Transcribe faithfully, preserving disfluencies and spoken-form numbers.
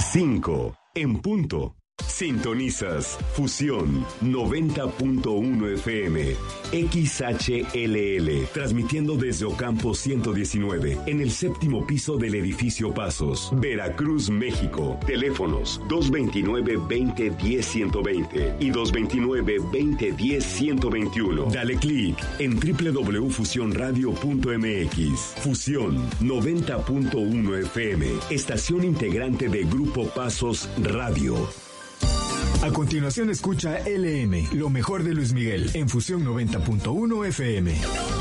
cinco en punto. Sintonizas Fusión noventa punto uno F M, X H L L, transmitiendo desde Ocampo ciento diecinueve, en el séptimo piso del edificio Pasos, Veracruz, México. Teléfonos dos veintinueve, veinte, diez, ciento veinte y dos veintinueve, veinte, diez, ciento veintiuno. Dale clic en doble u doble u doble u punto fusión radio punto m x. Fusión noventa punto uno F M, estación integrante de Grupo Pasos Radio. A continuación escucha L M, lo mejor de Luis Miguel, en Fusión noventa punto uno F M.